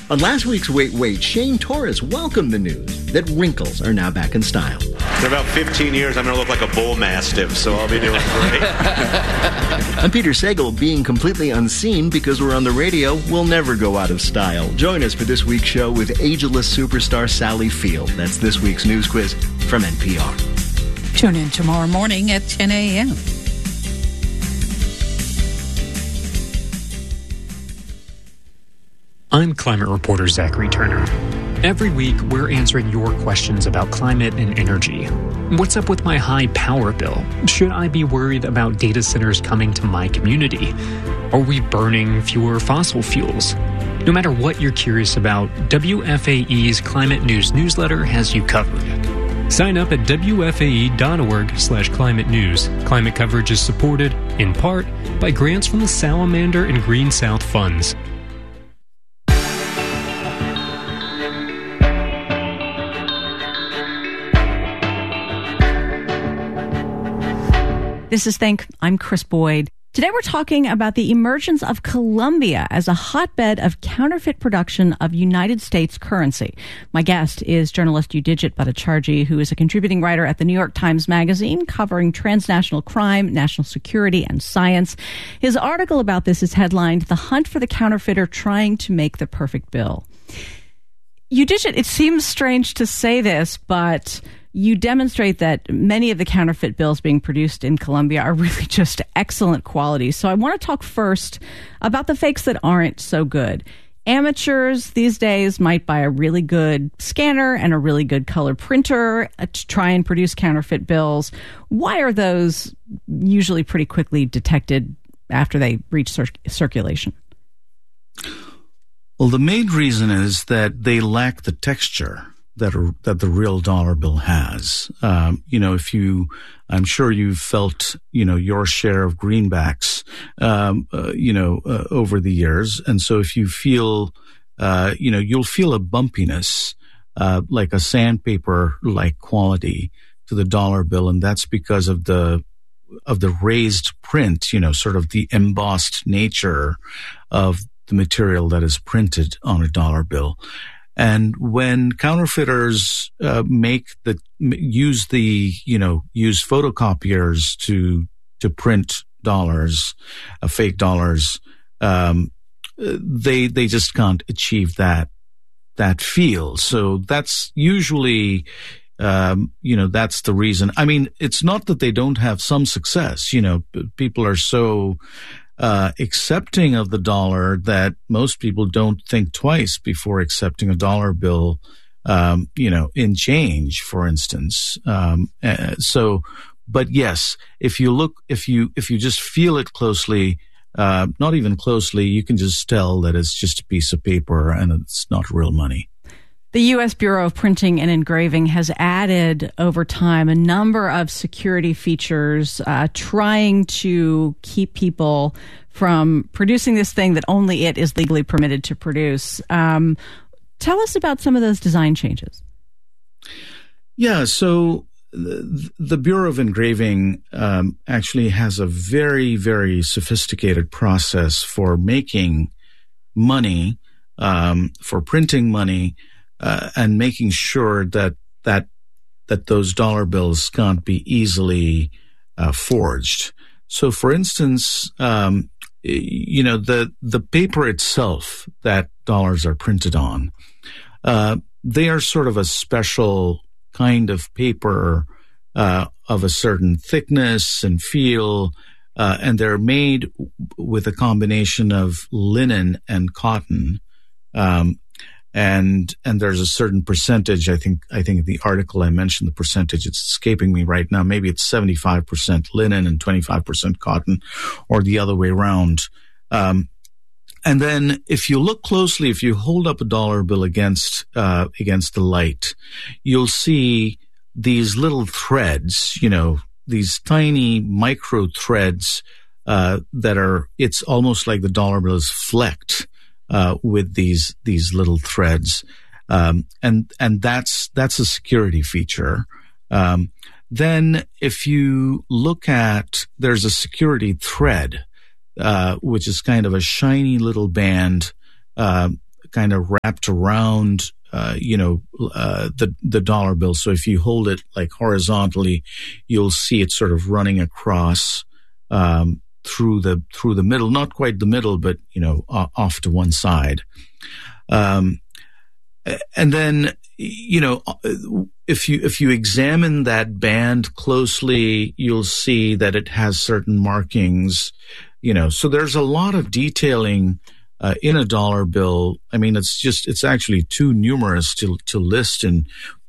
On last week's Wait, Shane Torres welcomed the news that wrinkles are now back in style. In about 15 years, I'm going to look like a bull mastiff, so I'll be doing great. I'm Peter Sagal. Being completely unseen because we're on the radio will never go out of style. Join us for this week's show with ageless superstar Sally Field. That's this week's news quiz from NPR. Tune in tomorrow morning at 10 a.m. I'm climate reporter Zachary Turner. Every week, we're answering your questions about climate and energy. What's up with my high power bill? Should I be worried about data centers coming to my community? Are we burning fewer fossil fuels? No matter what you're curious about, WFAE's Climate News newsletter has you covered. Sign up at WFAE.org/climate news. Climate coverage is supported, in part, by grants from the Salamander and Green South funds. This is Think. I'm Chris Boyd. Today we're talking about the emergence of Colombia as a hotbed of counterfeit production of United States currency. My guest is journalist Udijit Bhattacharjee, who is a contributing writer at the New York Times Magazine covering transnational crime, national security, and science. His article about this is headlined, "The Hunt for the Counterfeiter Trying to Make the Perfect Bill." Udijit, it seems strange to say this, but you demonstrate that many of the counterfeit bills being produced in Colombia are really just excellent quality. So I want to talk first about the fakes that aren't so good. Amateurs these days might buy a really good scanner and a really good color printer to try and produce counterfeit bills. Why are those usually pretty quickly detected after they reach circulation? Well, the main reason is that they lack the texture that the real dollar bill has. I'm sure you've felt, your share of greenbacks, over the years. And so if you feel, you'll feel a bumpiness, like a sandpaper-like quality to the dollar bill. And that's because of the raised print, sort of the embossed nature of the material that is printed on a dollar bill. And when counterfeiters use photocopiers to print dollars, fake dollars, they just can't achieve that feel. So that's usually, that's the reason. I mean, it's not that they don't have some success. People are so accepting of the dollar that most people don't think twice before accepting a dollar bill, in change, for instance. But yes, if you just feel it closely, not even closely, you can just tell that it's just a piece of paper and it's not real money. The U.S. Bureau of Printing and Engraving has added over time a number of security features trying to keep people from producing this thing that only it is legally permitted to produce. Tell us about some of those design changes. Yeah, so the Bureau of Engraving actually has a very, very sophisticated process for making money, for printing money, and making sure that those dollar bills can't be easily forged. So, for instance, the paper itself that dollars are printed on, they are sort of a special kind of paper of a certain thickness and feel, and they're made with a combination of linen and cotton. And there's a certain percentage. I think in the article I mentioned the percentage. It's escaping me right now. Maybe it's 75% linen and 25% cotton, or the other way around. And then if you look closely, if you hold up a dollar bill against the light, you'll see these little threads, these tiny micro threads, it's almost like the dollar bill is flecked with these little threads, and that's a security feature. Then if you look at, there's a security thread, which is kind of a shiny little band, kind of wrapped around, the dollar bill. So if you hold it like horizontally, you'll see it sort of running across, through the middle, not quite the middle, but, off to one side. And then, if you examine that band closely, you'll see that it has certain markings, so there's a lot of detailing in a dollar bill. I mean, it's actually too numerous to list in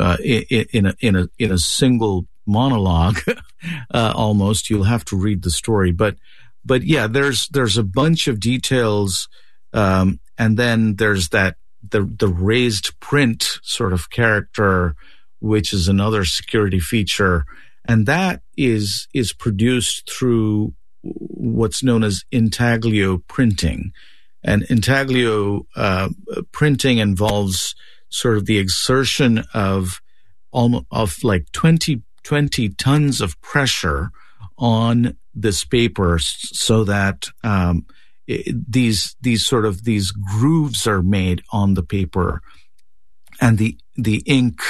a single monologue. Almost, you'll have to read the story, but yeah, there's a bunch of details, and then there's the raised print sort of character, which is another security feature, and that is produced through what's known as intaglio printing. And intaglio printing involves sort of the exertion of like 20 tons of pressure on this paper, so that these grooves are made on the paper, and the ink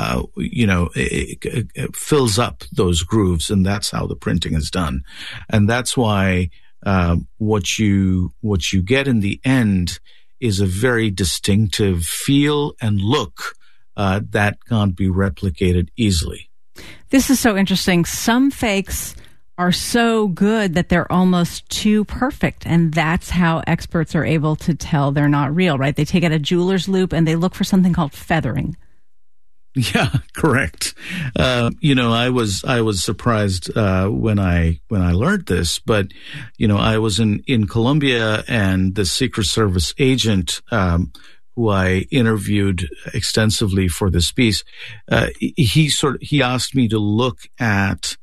it fills up those grooves, and that's how the printing is done. And that's why what you get in the end is a very distinctive feel and look that can't be replicated easily. This is so interesting. Some fakes are so good that they're almost too perfect, and that's how experts are able to tell they're not real, right? They take out a jeweler's loupe and they look for something called feathering. Yeah, correct. I was surprised when I learned this, but I was in Colombia, and the Secret Service agent who I interviewed extensively for this piece, he asked me to look at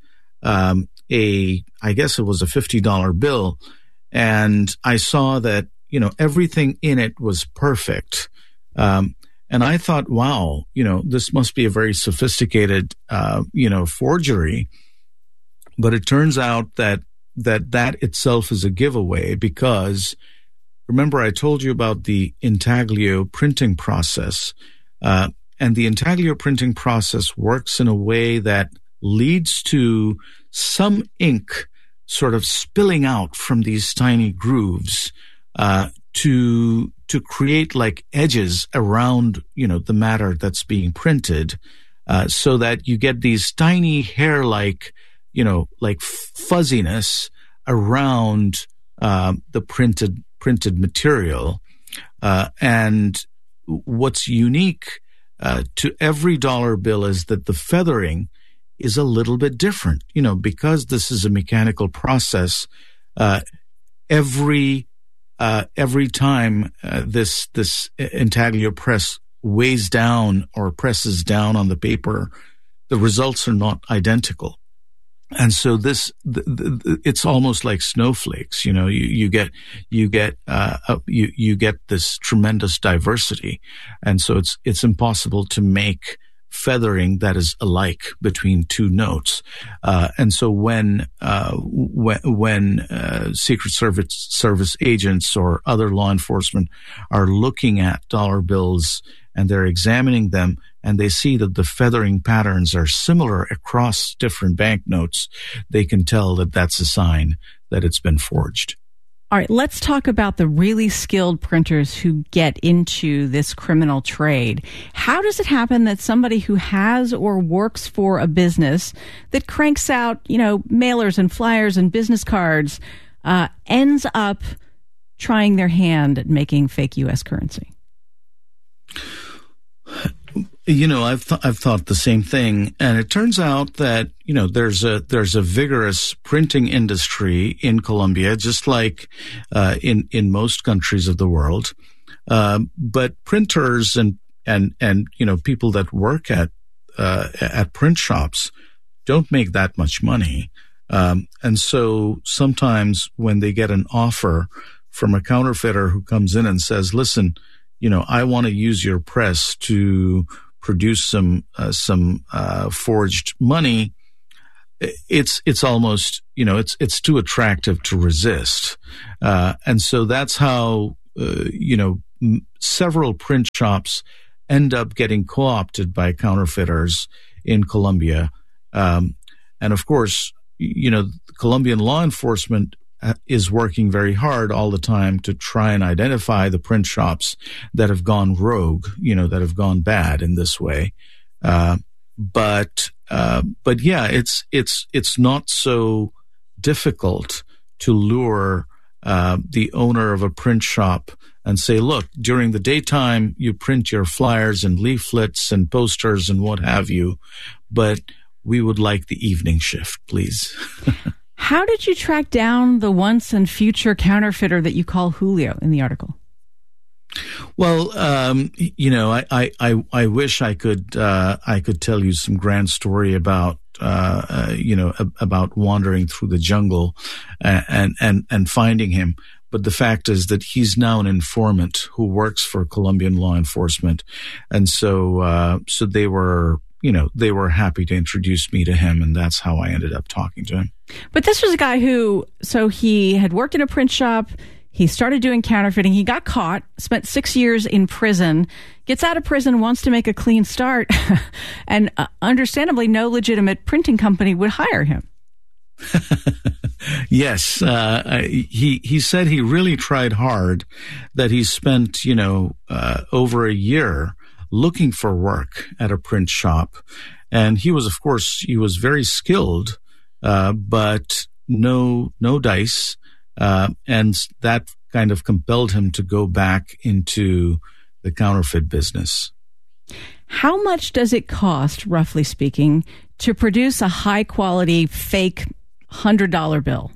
I guess it was a $50 bill, and I saw that everything in it was perfect. And I thought, wow, this must be a very sophisticated, forgery. But it turns out that itself is a giveaway, because remember I told you about the intaglio printing process. And the intaglio printing process works in a way that leads to some ink sort of spilling out from these tiny grooves, to create like edges around, the matter that's being printed, so that you get these tiny hair-like, like fuzziness around the printed material. And what's unique to every dollar bill is that the feathering is a little bit different, because this is a mechanical process. Every time this intaglio press weighs down or presses down on the paper, the results are not identical. And so it's almost like snowflakes. You get this tremendous diversity, and so it's impossible to make feathering that is alike between two notes. And so when Secret Service agents or other law enforcement are looking at dollar bills and they're examining them, and they see that the feathering patterns are similar across different banknotes, they can tell that that's a sign that it's been forged. All right, let's talk about the really skilled printers who get into this criminal trade. How does it happen that somebody who has or works for a business that cranks out, mailers and flyers and business cards, ends up trying their hand at making fake U.S. currency? I've thought the same thing, and it turns out that there's a vigorous printing industry in Colombia, just like in most countries of the world. But printers and people that work at print shops don't make that much money, and so sometimes when they get an offer from a counterfeiter who comes in and says, "Listen, I want to use your press to produce some forged money," it's almost, it's too attractive to resist. And so that's how, several print shops end up getting co-opted by counterfeiters in Colombia. And of course, the Colombian law enforcement is working very hard all the time to try and identify the print shops that have gone rogue, that have gone bad in this way. But yeah, it's not so difficult to lure the owner of a print shop and say, look, during the daytime, you print your flyers and leaflets and posters and what have you, but we would like the evening shift, please. How did you track down the once and future counterfeiter that you call Julio in the article? Well, I wish I could tell you some grand story about wandering through the jungle and finding him. But the fact is that he's now an informant who works for Colombian law enforcement, and so they were happy to introduce me to him, and that's how I ended up talking to him. But this was a guy he had worked in a print shop. He started doing counterfeiting. He got caught, spent 6 years in prison, gets out of prison, wants to make a clean start, and understandably, no legitimate printing company would hire him. Yes, he said he really tried hard, that he spent, over a year looking for work at a print shop. And he was very skilled, but no dice. And that kind of compelled him to go back into the counterfeit business. How much does it cost, roughly speaking, to produce a high-quality fake $100 bill?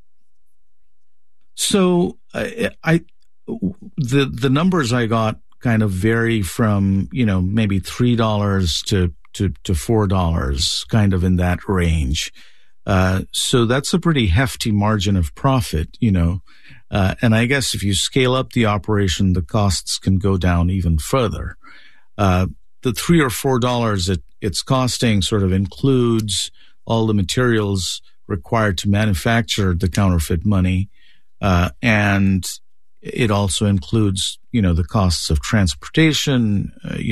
So the numbers I got kind of vary from, maybe $3 to $4, kind of in that range. So that's a pretty hefty margin of profit, and I guess if you scale up the operation, the costs can go down even further. The $3 or $4 it's costing sort of includes all the materials required to manufacture the counterfeit money, and it also includes, the costs of transportation,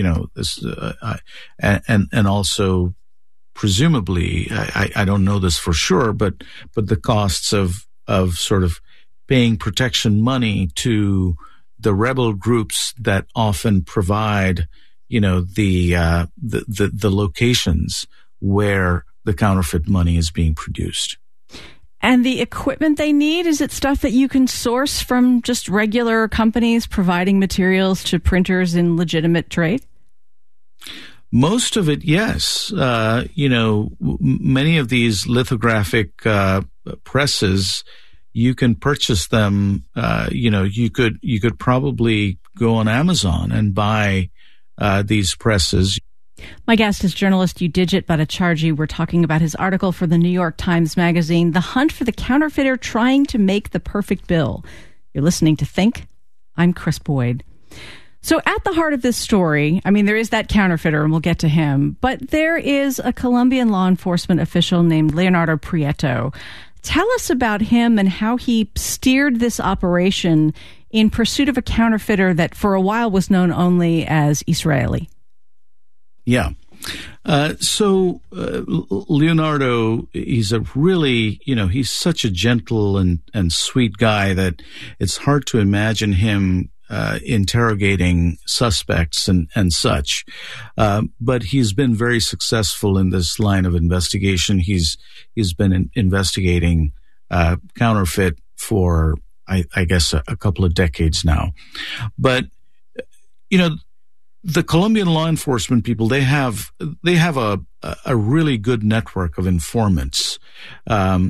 and also presumably, I don't know this for sure, but the costs of sort of paying protection money to the rebel groups that often provide, the locations where the counterfeit money is being produced. And the equipment they need, is it stuff that you can source from just regular companies providing materials to printers in legitimate trade? Most of it, yes. Many of these lithographic presses, you can purchase them. You could probably go on Amazon and buy these presses. My guest is journalist Udijit Bhattacharjee. We're talking about his article for the New York Times Magazine, The Hunt for the Counterfeiter Trying to Make the Perfect Bill. You're listening to Think. I'm Chris Boyd. So at the heart of this story, there is that counterfeiter, and we'll get to him, but there is a Colombian law enforcement official named Leonardo Prieto. Tell us about him and how he steered this operation in pursuit of a counterfeiter that for a while was known only as Israeli. Yeah. So Leonardo, he's a really, he's such a gentle and sweet guy that it's hard to imagine him interrogating suspects and such. But he's been very successful in this line of investigation. He's been investigating counterfeit for, I guess, a couple of decades now. But, the Colombian law enforcement people, they have a really good network of informants. I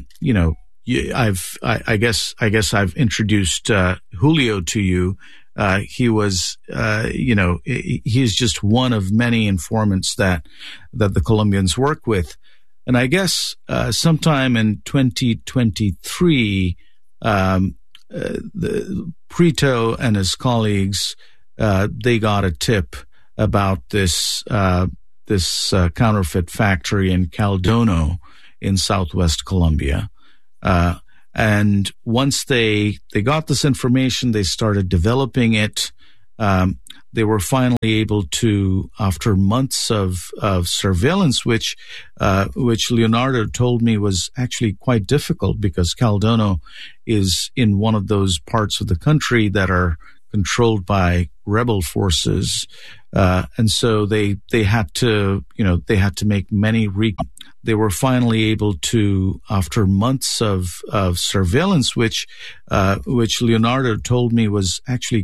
guess I've introduced Julio to you. He was, he's just one of many informants that the Colombians work with. And I guess sometime in 2023, Prieto and his colleagues, they got a tip about this counterfeit factory in Caldono in southwest Colombia. And once they got this information, they started developing it. They were finally able to, after months of surveillance, which Leonardo told me was actually quite difficult because Caledono is in one of those parts of the country that are controlled by rebel forces. And so they had to make many they were finally able to, after months of surveillance, which Leonardo told me was actually